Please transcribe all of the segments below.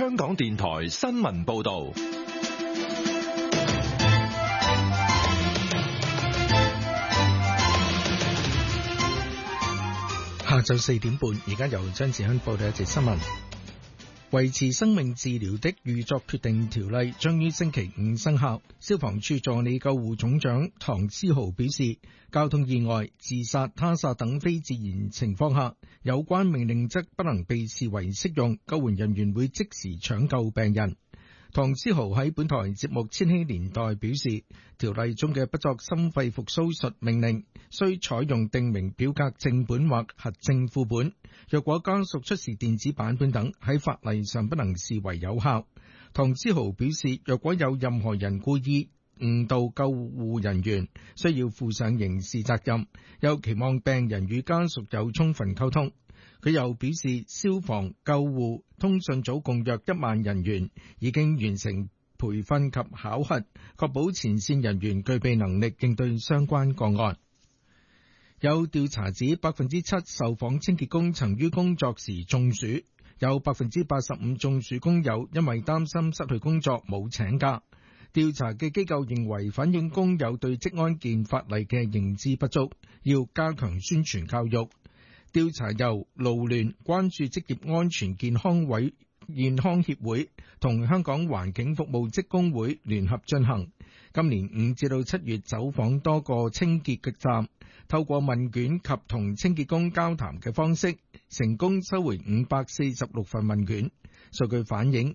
香港電台新聞報道。 下晝4點半，而家由張志亨報道一節新聞。維持生命治療的預作決定條例將於星期五生效。消防處助理救護總長唐思豪表示，交通意外、自殺、他殺等非自然情況下，有關命令則不能被視為適用，救援人員會即時搶救病人。唐思豪喺本台節目《千禧年代》表示，條例中嘅不作心肺復甦術命令，需採用訂明表格正本或核證副本。若果家屬出示電子版本等，喺法例上不能視為有效。唐思豪表示，若果有任何人故意誤導救護人員，需要負上刑事責任，又期望病人與家屬有充分溝通。佢又表示，消防、救護、通訊組共約1萬人員已經完成培訓及考核，確保前線人員具備能力應對相關個案。有調查指 7% 受訪清潔工曾於工作時中暑，有 85% 中暑工友因為擔心失去工作冇請假。調查嘅機構認為反映工友對職安健法例嘅認知不足，要加強宣傳教育。調查由勞聯、關注職業安全健康協會同香港環境服務職工會聯合進行，今年5至到7月走訪多個清潔嘅站，透過問卷及同清潔工交談嘅方式，成功收回546份問卷。數據反映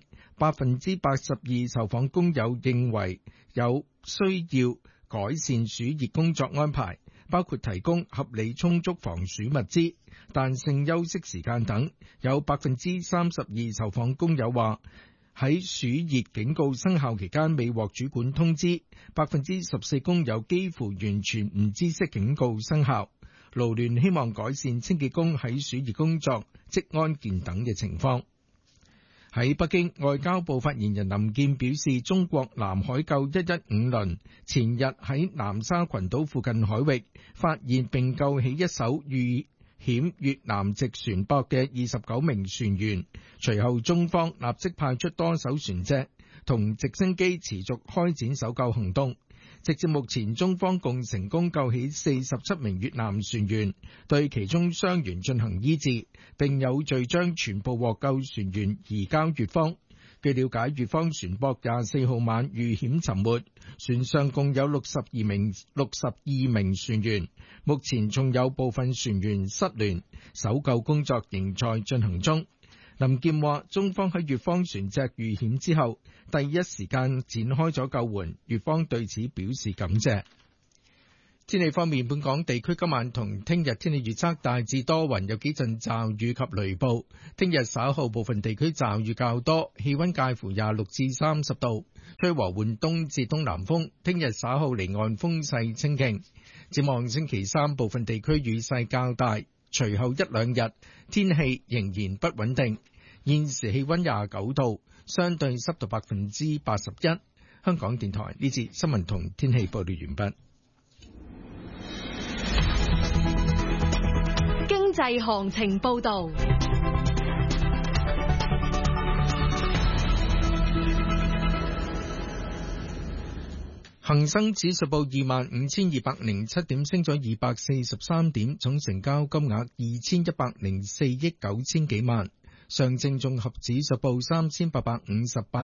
82% 受訪工友認為有需要改善暑熱工作安排，包括提供合理充足防暑物資、彈性休息時間等。有 32% 受訪工友話喺暑熱警告生效期間未獲主管通知，14% 工友幾乎完全唔知悉警告生效。勞聯希望改善清潔工喺暑熱工作、職安健等嘅情況。喺北京，外交部發言人林健表示，中國南海救115輪前日喺南沙群島附近海域發現並救起一艘遇險越南籍船舶嘅29名船員，隨後中方立即派出多艘船隻同直升機持續開展搜救行動。直至目前，中方共成功救起47名越南船員，對其中傷員進行醫治，並有序將全部獲救船員移交越方。據了解，越方船舶24號晚遇險沉沒，船上共有62名船員，目前仲有部分船員失聯，搜救工作仍在進行中。林健話，中方喺越方船隻遇險之後，第一時間展開咗救援，越方對此表示感謝。天氣方面，本港地區今晚同聽日天氣預測大致多雲，有幾陣驟雨及雷暴。聽日稍後部分地區驟雨較多，氣溫介乎26至30度，吹和緩東至東南風。聽日稍後離岸風勢清勁。展望星期三，部分地區雨勢較大。隨後一兩日天氣仍然不穩定。現時氣溫29度，相對濕度81%。香港電台呢節新聞同天氣報道完畢。 經濟行情報道。 恒生指數報25,207點，升咗243點，總成交金額2,104億9千幾萬。上證綜合指數報3,858。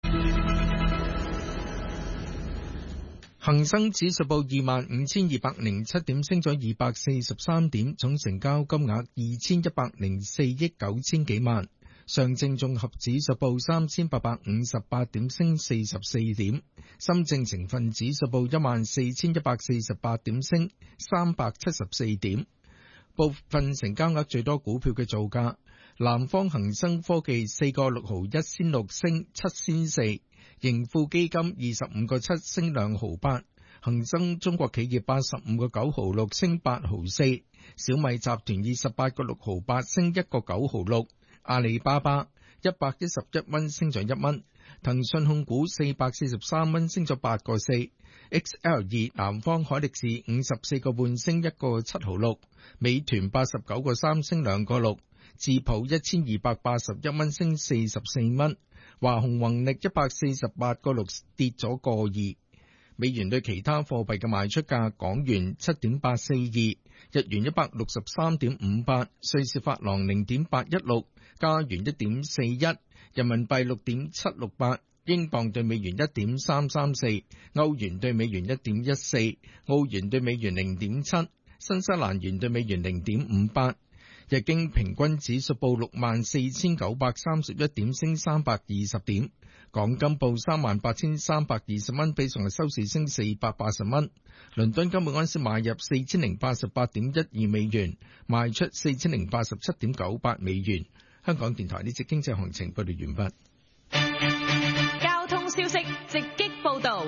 恒生指數報25,207點，升咗243點，總成交金額2,104億9千幾萬。上證綜合指數報3,858點，升44點。深證成分指數報14,148點，升374點。部分成交額最多股票嘅造價：南方恒生科技4個6毫1仙6升7仙4，盈富基金25個7升2毫8，恒生中國企業85個9毫6升8毫4，小米集團28個6毫8升1個9毫6。阿里巴巴111蚊升咗1蚊，騰訊控股443蚊升咗8個4， XL2 南方海力士54個半升1個7毫6，美團89個3升2個6，智普1281蚊升44蚊， 華虹宏力148個6跌咗個2。美元對其他貨幣嘅賣出價：港元7.842，日元163.58，瑞士法郎0.816，加元1.41，人民幣6.768，英鎊對美元1.334，歐元對美元1.14，澳元對美元0.7，新西蘭元對美元0.58。日經平均指數報64,931點，升320點。港金報38,320蚊，比上日收市升480蚊。倫敦金每安士買入4088.12美元，賣出4087.98美元。香港電台呢節經濟行情報道完畢。 交通消息直擊報道。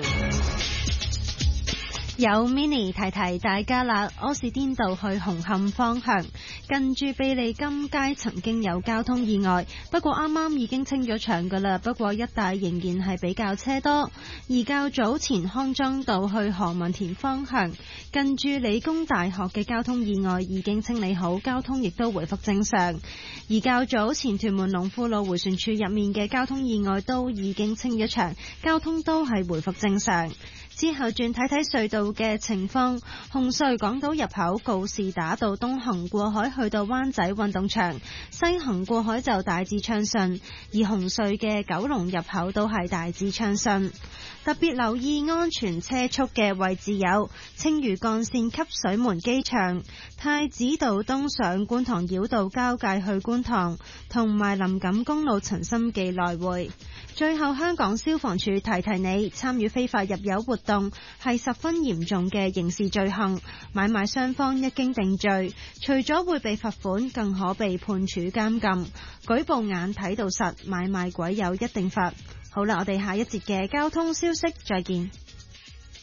有 Mini 提提大家啦，柯士甸道去紅磡方向近住庇利金街曾經有交通意外，不過啱啱已經清咗場噶啦，不過一帶仍然係比較車多。而較早前康莊道去何文田方向近住理工大學嘅交通意外已經清理好，交通亦都回復正常。而較早前屯門龍富路迴旋處入面嘅交通意外都已經清咗場，交通都係回復正常。之後轉睇睇隧道嘅情況，紅隧港島入口告士打道東行過海去到灣仔運動場，西行過海就大致暢順，而紅隧嘅九龍入口都係大致暢順。特別留意安全車速嘅位置有青嶼幹線汲水門機場、太子道東上觀塘繞道交界去觀塘，同埋林錦公路陳心記來回。最後，香港消防處提提你，參與非法入油活動係十分嚴重嘅刑事罪行，買賣雙方一經定罪，除咗會被罰款，更可被判處監禁。舉報眼睇到實，買賣鬼有一定罰。好啦，我哋下一節嘅交通消息再見。